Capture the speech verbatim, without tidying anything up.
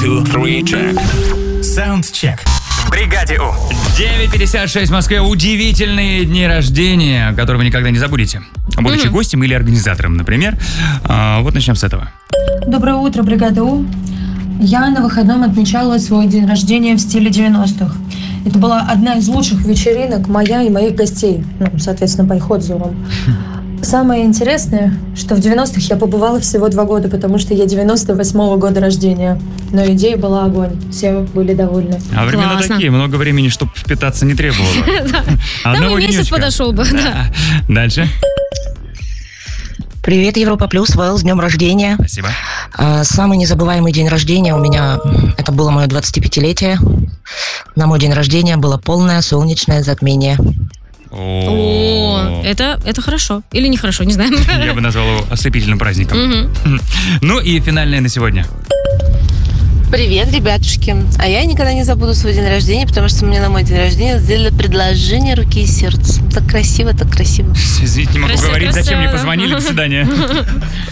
two, three, check. Soundcheck. В бригаде У. девять пятьдесят шесть в Москве. Удивительные дни рождения, которые вы никогда не забудете. Будучи mm-hmm. гостем или организатором, например. А, вот начнем с этого. Доброе утро, бригада У. Я на выходном отмечала свой день рождения в стиле девяностых. Это была одна из лучших вечеринок моя и моих гостей. Ну, соответственно, по их отзывам. Самое интересное, что в девяностых я побывала всего два года, потому что я девяносто восьмого года рождения. Но идея была огонь. Все были довольны. А времена такие, много времени, чтобы впитаться, не требовало. Там и месяц подошел бы. Дальше. Привет, Европа Плюс, Вэл, с днем рождения. Спасибо. Самый незабываемый день рождения у меня, это было мое двадцатипятилетие. На мой день рождения было полное солнечное затмение. О, это, это хорошо. Или нехорошо, не знаю. Я бы назвал его ослепительным праздником. Угу. Ну и финальное на сегодня. Привет, ребятушки. А я никогда не забуду свой день рождения, потому что мне на мой день рождения сделали предложение руки и сердца. Так красиво, так красиво. Извините, не могу Красиво, говорить, красиво, зачем мне да. позвонили. До свидания.